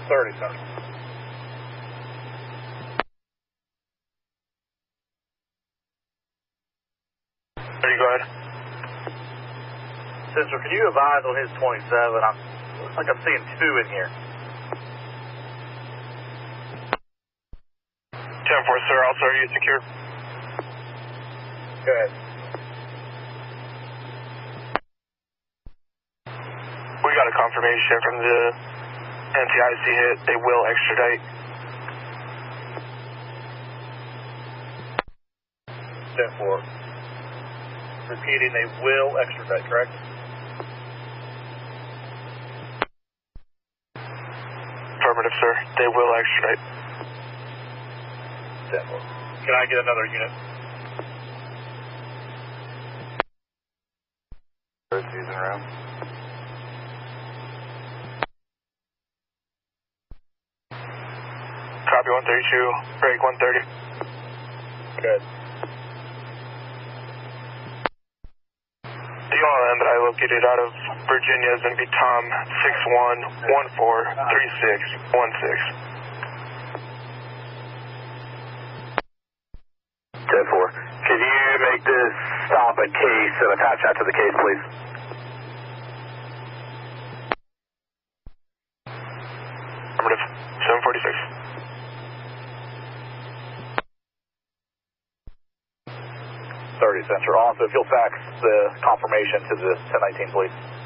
30, Central. Go ahead. Central, can you advise on his 27? Looks like I'm seeing 2 in here. 10-4, sir. Also, are you secure? Go ahead. We got a confirmation from the NTIC hit. They will extradite. 10-4. Repeating, they will extradite, correct? Affirmative, sir. They will extradite. 10-4. Can I get another unit? Season room. Copy 132. Break 130. Good. The OLM that I located out of Virginia is going to be Tom 61143616. 10-4. Could you make this stop at case and attach that to the case, please? Affirmative. 746. 30, Central. Also, if you'll fax the confirmation to the 1019, please.